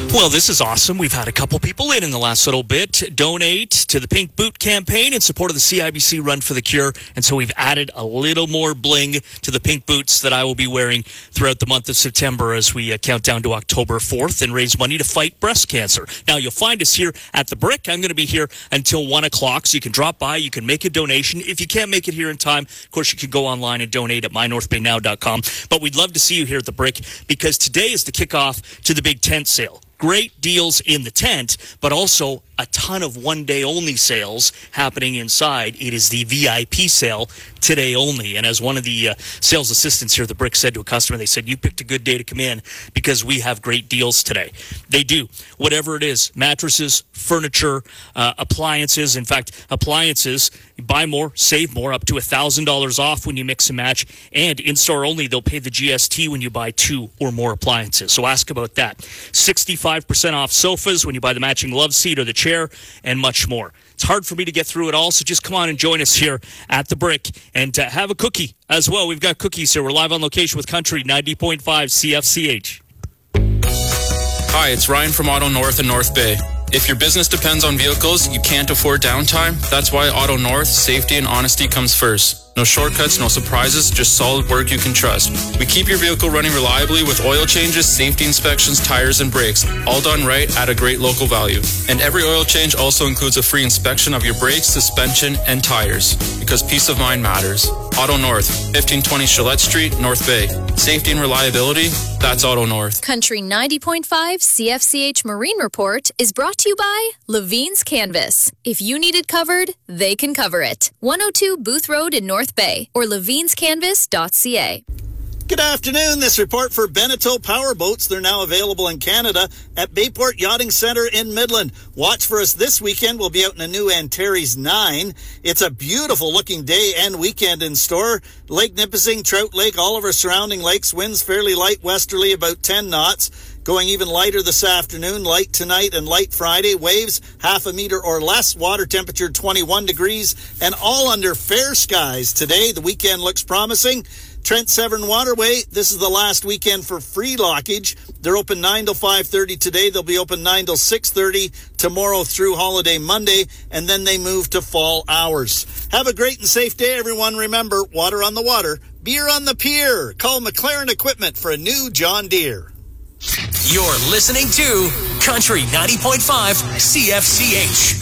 Well, this is awesome. We've had a couple people in the last little bit donate to the Pink Boot campaign in support of the CIBC Run for the Cure. And so we've added a little more bling to the pink boots that I will be wearing throughout the month of September as we count down to October 4th and raise money to fight breast cancer. Now, you'll find us here at the Brick. I'm going to be here until 1 o'clock, so you can drop by. You can make a donation. If you can't make it here in time, of course, you can go online and donate at mynorthbaynow.com. But we'd love to see you here at the Brick because today is the kickoff to the big tent sale. Great deals in the tent, but also a ton of one-day-only sales happening inside. It is the VIP sale today only. And as one of the sales assistants here at the Brick said to a customer, they said, you picked a good day to come in because we have great deals today. They do. Whatever it is, mattresses, furniture, appliances. In fact, appliances, you buy more, save more, up to $1,000 off when you mix and match. And in-store only, they'll pay the GST when you buy 2 or more appliances. So ask about that. 65% off sofas when you buy the matching love seat or the chair, and much more. It's hard for me to get through it all, so just come on and join us here at the Brick and have a cookie as well. We've got cookies here. We're live on location with Country 90.5 CFCH. Hi, it's Ryan from Auto North in North Bay. If your business depends on vehicles, you can't afford downtime. That's why Auto North, safety and honesty comes first. No shortcuts, no surprises, just solid work you can trust. We keep your vehicle running reliably with oil changes, safety inspections, tires, and brakes, all done right at a great local value. And every oil change also includes a free inspection of your brakes, suspension, and tires, because peace of mind matters. Auto North, 1520 Gillette Street, North Bay. Safety and reliability, that's Auto North. Country 90.5 CFCH Marine Report is brought to you by Levine's Canvas. If you need it covered, they can cover it. 102 Booth Road in North Bay or levinscanvas.ca. Good afternoon. This report for Beneteau Powerboats. They're now available in Canada at Bayport Yachting Center in Midland. Watch for us this weekend. We'll be out in a new Antares 9. It's a beautiful looking day and weekend in store. Lake Nipissing, Trout Lake, all of our surrounding lakes. Winds fairly light westerly, about 10 knots. Going even lighter this afternoon, light tonight and light Friday. Waves half a meter or less. Water temperature 21 degrees and all under fair skies today. The weekend looks promising. Trent Severn Waterway, this is the last weekend for free lockage. They're open 9 till 5:30 today. They'll be open 9 till 6:30 tomorrow through holiday Monday, and then they move to fall hours. Have a great and safe day, everyone. Remember, water on the water, beer on the pier. Call McLaren Equipment for a new John Deere. You're listening to Country 90.5 CFCH.